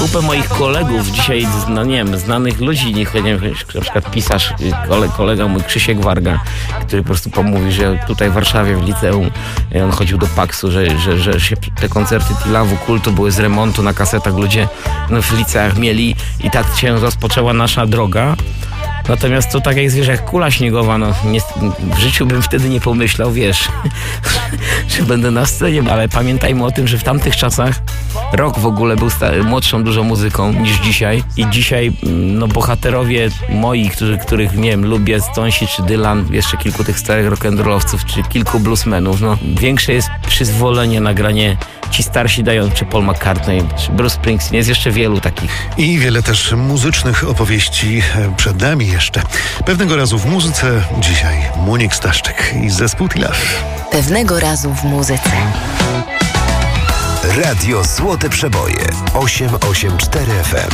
kupę moich kolegów dzisiaj, no nie wiem, znanych ludzi, nie wiem, na przykład pisarz, kolega mój Krzysiek Warga, który po prostu pomówi, że tutaj w Warszawie w liceum on chodził do Paksu, że się te koncerty Tilawu, Kultu były z remontu na kasetach, ludzie w liceach mieli i tak się rozpoczęła nasza droga. Natomiast to tak jak zwierzę, jak kula śniegowa, no w życiu bym wtedy nie pomyślał, wiesz, że będę na scenie, ale pamiętajmy o tym, że w tamtych czasach rock w ogóle był młodszą dużo muzyką niż dzisiaj i dzisiaj no bohaterowie moi, których nie wiem, lubię, Stonesi czy Dylan, jeszcze kilku tych starych rock'n'rollowców czy kilku bluesmenów, no większe jest przyzwolenie na granie, ci starsi dają, czy Paul McCartney, czy Bruce Springsteen, jest jeszcze wielu takich. I wiele też muzycznych opowieści przed nami jeszcze. Pewnego razu w muzyce, dzisiaj Monik Staszczyk i zespół Tilaw. Pewnego razu w muzyce. Radio Złote Przeboje 884 FM.